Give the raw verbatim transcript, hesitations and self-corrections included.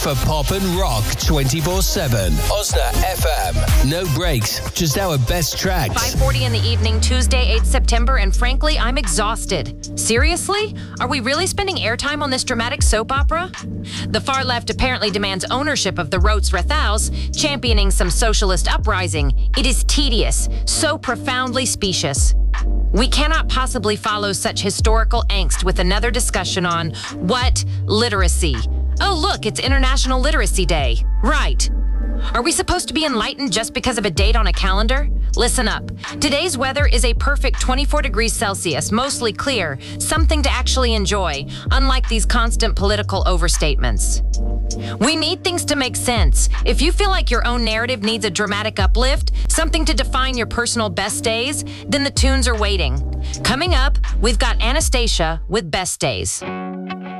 for pop and rock twenty-four seven. Osna F M. No breaks, just our best tracks. five forty in the evening, Tuesday, eighth September, and frankly, I'm exhausted. Seriously? Are we really spending airtime on this dramatic soap opera? The far left apparently demands ownership of the Rotes Rethaus, championing some socialist uprising. It is tedious, so profoundly specious. We cannot possibly follow such historical angst with another discussion on, what, literacy. Oh, look, it's International Literacy Day. Right. Are we supposed to be enlightened just because of a date on a calendar? Listen up. Today's weather is a perfect twenty-four degrees Celsius, mostly clear, something to actually enjoy, unlike these constant political overstatements. We need things to make sense. If you feel like your own narrative needs a dramatic uplift, something to define your personal best days, then the tunes are waiting. Coming up, we've got Anastacia with Best Days.